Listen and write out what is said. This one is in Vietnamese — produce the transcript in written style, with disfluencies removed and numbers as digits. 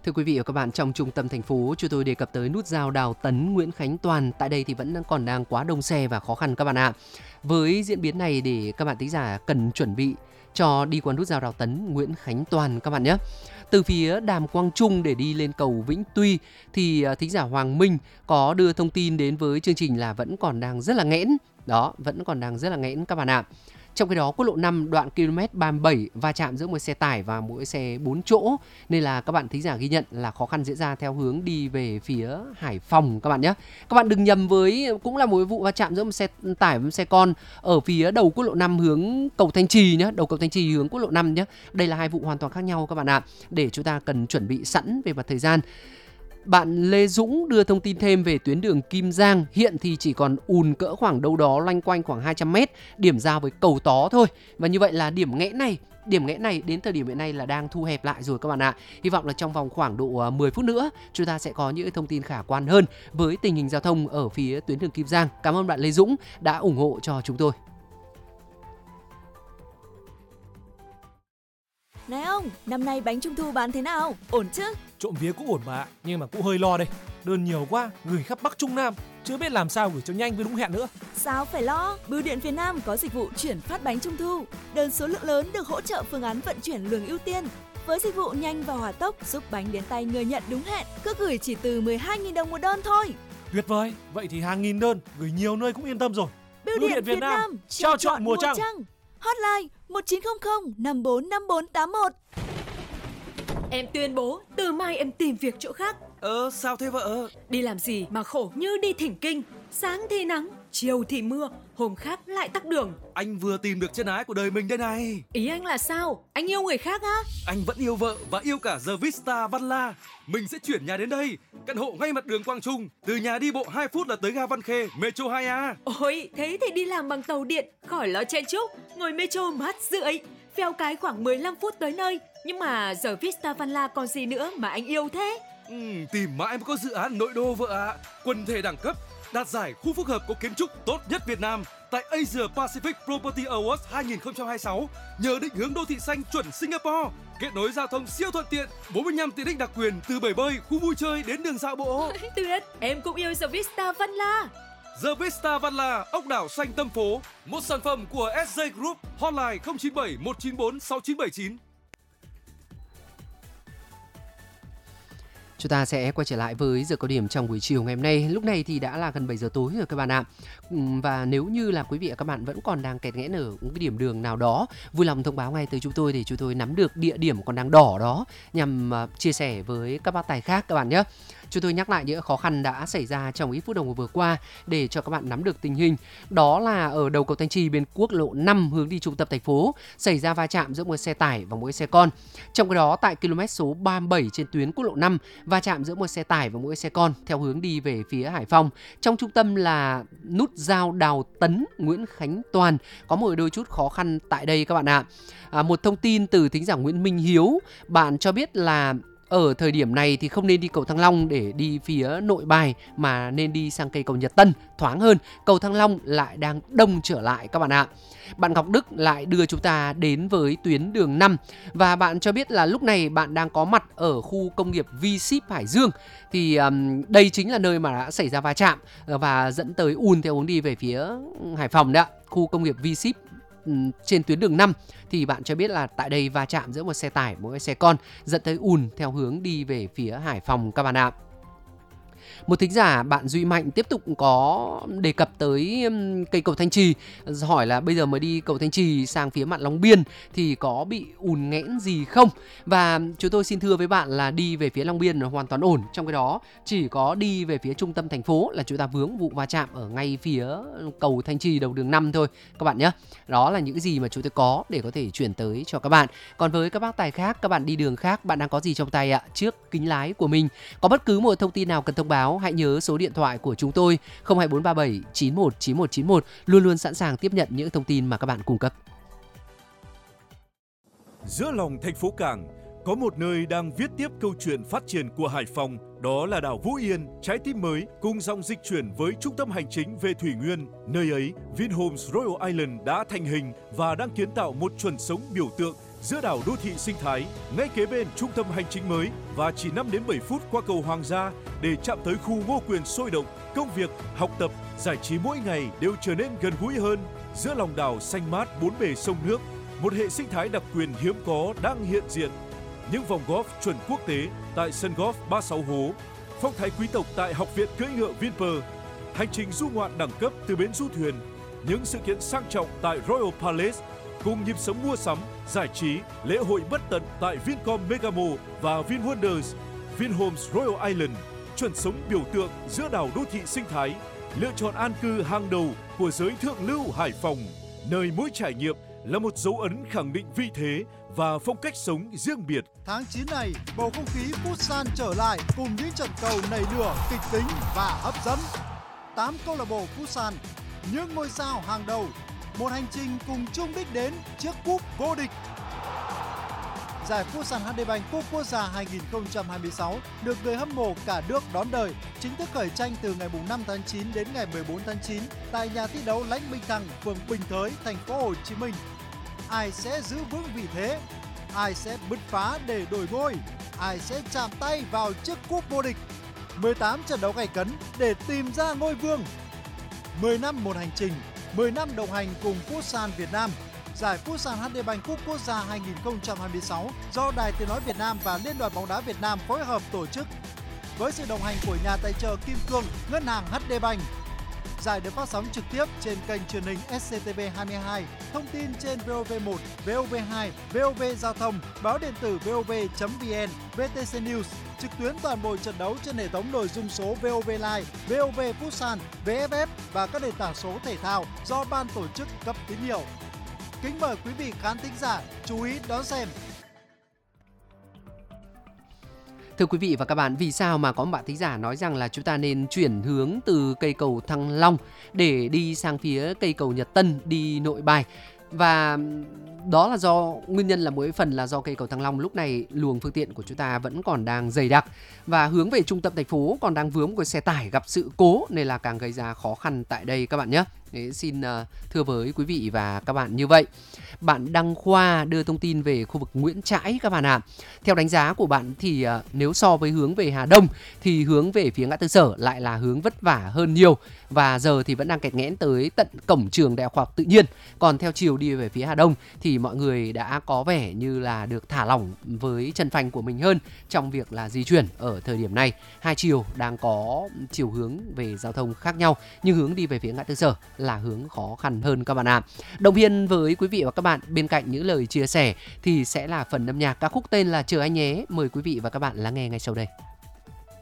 Thưa quý vị và các bạn, trong trung tâm thành phố, chúng tôi đề cập tới nút giao Đào Tấn, Nguyễn Khánh Toàn. Tại đây thì vẫn còn đang quá đông xe và khó khăn các bạn ạ. Với diễn biến này để các bạn thính giả cần chuẩn bị cho đi qua nút giao Đào Tấn, Nguyễn Khánh Toàn các bạn nhé. Từ phía Đàm Quang Trung để đi lên cầu Vĩnh Tuy thì thính giả Hoàng Minh có đưa thông tin đến với chương trình là vẫn còn đang rất là nghẽn. Đó, vẫn còn đang rất là nghẽn các bạn ạ. Trong khi đó, quốc lộ 5 đoạn km 37 va chạm giữa một xe tải và mỗi xe 4 chỗ, nên là các bạn thính giả ghi nhận là khó khăn diễn ra theo hướng đi về phía Hải Phòng các bạn nhé. Các bạn đừng nhầm với cũng là một vụ va chạm giữa một xe tải và một xe con ở phía đầu quốc lộ 5 hướng cầu Thanh Trì nhé, đầu cầu Thanh Trì hướng quốc lộ 5 nhé. Đây là hai vụ hoàn toàn khác nhau các bạn ạ. Để chúng ta cần chuẩn bị sẵn về mặt thời gian. Bạn Lê Dũng đưa thông tin thêm về tuyến đường Kim Giang, hiện thì chỉ còn ùn cỡ khoảng đâu đó loanh quanh khoảng 200 m, điểm giao với cầu Tó thôi. Và như vậy là điểm nghẽn này đến thời điểm hiện nay là đang thu hẹp lại rồi các bạn ạ. Hy vọng là trong vòng khoảng độ 10 phút nữa chúng ta sẽ có những thông tin khả quan hơn với tình hình giao thông ở phía tuyến đường Kim Giang. Cảm ơn bạn Lê Dũng đã ủng hộ cho chúng tôi. Này ông, năm nay bánh trung thu bán thế nào? Ổn chứ? Trộm vía cũng ổn mà, nhưng mà cũng hơi lo đây. Đơn nhiều quá, gửi khắp Bắc Trung Nam, chưa biết làm sao gửi cho nhanh với đúng hẹn nữa. Sao phải lo? Bưu điện Việt Nam có dịch vụ chuyển phát bánh trung thu. Đơn số lượng lớn được hỗ trợ phương án vận chuyển lường ưu tiên. Với dịch vụ nhanh và hỏa tốc giúp bánh đến tay người nhận đúng hẹn, cước gửi chỉ từ 12.000 đồng một đơn thôi. Tuyệt vời, vậy thì hàng nghìn đơn, gửi nhiều nơi cũng yên tâm rồi. Bưu điện Việt Nam, trao chọn mùa trăng. Hotline 1900 545481. Em tuyên bố từ mai em tìm việc chỗ khác. Sao thế vợ? Đi làm gì mà khổ như đi thỉnh kinh. Sáng thì nắng, chiều thì mưa, hôm khác lại tắc đường. Anh vừa tìm được chân ái của đời mình đây này. Ý anh là sao? Anh yêu người khác á? Anh vẫn yêu vợ và yêu cả The Vista Văn La. Mình sẽ chuyển nhà đến đây. Căn hộ ngay mặt đường Quang Trung. Từ nhà đi bộ 2 phút là tới ga Văn Khê, Metro 2A. Ôi, thế thì đi làm bằng tàu điện, khỏi lo chen chúc, ngồi metro mát rượi. Phèo cái khoảng 15 phút tới nơi. Nhưng mà giờ Vista Văn La còn gì nữa mà anh yêu thế? Tìm mãi mới có dự án nội đô vợ ạ. Quần thể đẳng cấp, đạt giải khu phức hợp có kiến trúc tốt nhất Việt Nam tại Asia Pacific Property Awards 2026 nhờ định hướng đô thị xanh chuẩn Singapore, kết nối giao thông siêu thuận tiện, 45 tiện ích đặc quyền từ bể bơi, khu vui chơi đến đường dạo bộ. Tuyệt, em cũng yêu The Vista Văn La. The Vista Văn La, ốc đảo xanh tâm phố, một sản phẩm của SJ Group, hotline 097 194 6979. Chúng ta sẽ quay trở lại với giờ cao điểm trong buổi chiều ngày hôm nay. Lúc này thì đã là gần 7 giờ tối rồi các bạn ạ. Và nếu như là quý vị và các bạn vẫn còn đang kẹt nghẽn ở một cái điểm đường nào đó, vui lòng thông báo ngay tới chúng tôi để chúng tôi nắm được địa điểm còn đang đỏ đó nhằm chia sẻ với các bác tài khác các bạn nhé. Chúng tôi nhắc lại những khó khăn đã xảy ra trong ít phút đồng hồ vừa qua để cho các bạn nắm được tình hình. Đó là ở đầu cầu Thanh Trì bên quốc lộ 5 hướng đi trung tâm thành phố xảy ra va chạm giữa một xe tải và một xe con. Trong khi đó tại km số 37 trên tuyến quốc lộ 5 va chạm giữa một xe tải và một xe con theo hướng đi về phía Hải Phòng. Trong trung tâm là nút giao Đào Tấn, Nguyễn Khánh Toàn có một đôi chút khó khăn tại đây các bạn ạ. Một thông tin từ thính giả Nguyễn Minh Hiếu, bạn cho biết là ở thời điểm này thì không nên đi cầu Thăng Long để đi phía Nội Bài mà nên đi sang cây cầu Nhật Tân thoáng hơn. Cầu Thăng Long lại đang đông trở lại các bạn ạ. Bạn Ngọc Đức lại đưa chúng ta đến với tuyến đường 5 và bạn cho biết là lúc này bạn đang có mặt ở khu công nghiệp V-Ship Hải Dương. Thì đây chính là nơi mà đã xảy ra va chạm và dẫn tới ùn theo hướng đi về phía Hải Phòng đấy ạ. Khu công nghiệp V-Ship trên tuyến đường 5 thì bạn cho biết là tại đây va chạm giữa một xe tải và một xe con dẫn tới ùn theo hướng đi về phía Hải Phòng các bạn ạ. Một thính giả bạn Duy Mạnh tiếp tục có đề cập tới cây cầu Thanh Trì, hỏi là bây giờ mới đi cầu Thanh Trì sang phía mạn Long Biên thì có bị ùn nghẽn gì không? Và chúng tôi xin thưa với bạn là đi về phía Long Biên là hoàn toàn ổn. Trong cái đó chỉ có đi về phía trung tâm thành phố là chúng ta vướng vụ va chạm ở ngay phía cầu Thanh Trì đầu đường 5 thôi các bạn nhé. Đó là những cái gì mà chúng tôi có để có thể chuyển tới cho các bạn. Còn với các bác tài khác, các bạn đi đường khác, bạn đang có gì trong tay ạ? Trước kính lái của mình có bất cứ một thông tin nào cần thông báo, hãy nhớ số điện thoại của chúng tôi 02437 919191, luôn luôn sẵn sàng tiếp nhận những thông tin mà các bạn cung cấp. Giữa lòng thành phố Cảng có một nơi đang viết tiếp câu chuyện phát triển của Hải Phòng, đó là đảo Vũ Yên, trái tim mới cùng dòng dịch chuyển với trung tâm hành chính về Thủy Nguyên. Nơi ấy, Vinhomes Royal Island đã thành hình và đang kiến tạo một chuẩn sống biểu tượng giữa đảo đô thị sinh thái, ngay kế bên trung tâm hành chính mới và chỉ 5 đến 7 phút qua cầu Hoàng gia để chạm tới khu Ngô Quyền sôi động. Công việc, học tập, giải trí mỗi ngày đều trở nên gần gũi hơn. Giữa lòng đảo xanh mát bốn bề sông nước, một hệ sinh thái đặc quyền hiếm có đang hiện diện. Những vòng golf chuẩn quốc tế tại sân golf 36 hố, phong thái quý tộc tại học viện cưỡi ngựa Vinpearl, hành trình du ngoạn đẳng cấp từ bến du thuyền, những sự kiện sang trọng tại Royal Palace, cùng nhịp sống mua sắm, giải trí, lễ hội bất tận tại Vincom Megamo và VinWonders, Vinhomes Royal Island, chuẩn sống biểu tượng giữa đảo đô thị sinh thái, lựa chọn an cư hàng đầu của giới thượng lưu Hải Phòng, nơi mỗi trải nghiệm là một dấu ấn khẳng định vị thế và phong cách sống riêng biệt. Tháng 9 này, bầu không khí Futsal trở lại cùng những trận cầu nảy lửa, kịch tính và hấp dẫn. 8 câu lạc bộ Futsal, những ngôi sao hàng đầu, một hành trình cùng chung đích đến chiếc cúp vô địch. Giải Futsal HD Bank Cúp Quốc gia 2026 được người hâm mộ cả nước đón đợi, chính thức khởi tranh từ ngày 5 tháng 9 đến ngày 14 tháng 9 tại nhà thi đấu Lãnh Minh Thăng, phường Bình Thới, thành phố Hồ Chí Minh. Ai sẽ giữ vững vị thế? Ai sẽ bứt phá để đổi ngôi? Ai sẽ chạm tay vào chiếc cúp vô địch? 18 trận đấu gay cấn để tìm ra ngôi vương. 10 năm một hành trình, 10 năm đồng hành cùng Futsal Việt Nam. Giải Futsal HD Bank Cúp Quốc gia 2026 do Đài Tiếng nói Việt Nam và Liên đoàn bóng đá Việt Nam phối hợp tổ chức. Với sự đồng hành của nhà tài trợ Kim Cương, Ngân hàng HD Bank. Giải được phát sóng trực tiếp trên kênh truyền hình SCTV22, thông tin trên VOV1, VOV2, VOV Giao thông, báo điện tử vov.vn, VTC News, trực tuyến toàn bộ trận đấu trên hệ thống nội dung số VOV Live, VOV Futsal, VFF và các nền tảng số thể thao do ban tổ chức cấp tín hiệu. Kính mời quý vị khán thính giả chú ý đón xem. Thưa quý vị và các bạn, vì sao mà có một bạn thính giả nói rằng là chúng ta nên chuyển hướng từ cây cầu Thăng Long để đi sang phía cây cầu Nhật Tân, đi Nội Bài? Và đó là do nguyên nhân là mỗi phần là do cây cầu Thăng Long lúc này luồng phương tiện của chúng ta vẫn còn đang dày đặc và hướng về trung tâm thành phố còn đang vướng một xe tải gặp sự cố nên là càng gây ra khó khăn tại đây các bạn nhé. Đấy, xin thưa với quý vị và các bạn như vậy. Bạn Đăng Khoa đưa thông tin về khu vực Nguyễn Trãi các bạn ạ. Theo đánh giá của bạn thì nếu so với hướng về Hà Đông thì hướng về phía ngã tư Sở lại là hướng vất vả hơn nhiều và giờ thì vẫn đang kẹt nghẽn tới tận cổng trường Đại học Khoa học Tự nhiên. Còn theo chiều đi về phía Hà Đông thì mọi người đã có vẻ như là được thả lỏng với chân phanh của mình hơn trong việc là di chuyển ở thời điểm này. Hai chiều đang có chiều hướng về giao thông khác nhau nhưng hướng đi về phía ngã tư Sở là hướng khó khăn hơn các bạn ạ. Động viên với quý vị và các bạn, bên cạnh những lời chia sẻ thì sẽ là phần âm nhạc ca khúc tên là Chờ Anh Nhé. Mời quý vị và các bạn lắng nghe ngay sau đây.